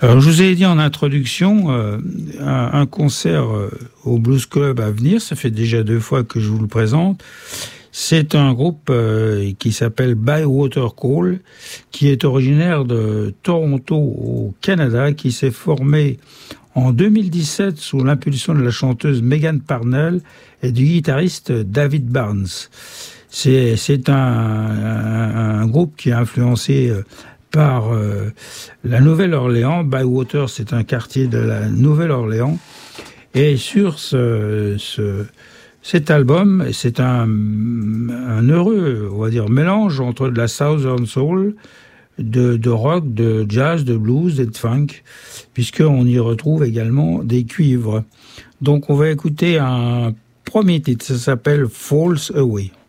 Alors, je vous ai dit en introduction, un concert au Blues Club à venir, ça fait déjà 2 fois que je vous le présente. C'est un groupe qui s'appelle Bywater Call, qui est originaire de Toronto au Canada, qui s'est formé en 2017 sous l'impulsion de la chanteuse Megan Parnell et du guitariste David Barnes. C'est un groupe qui est influencé par la Nouvelle-Orléans. Bywater, c'est un quartier de la Nouvelle-Orléans. Et sur cet album, c'est un heureux, on va dire, mélange entre de la Southern Soul, de rock, de jazz, de blues et de funk, puisqu'on y retrouve également des cuivres. Donc on va écouter un premier titre, ça s'appelle Falls Away.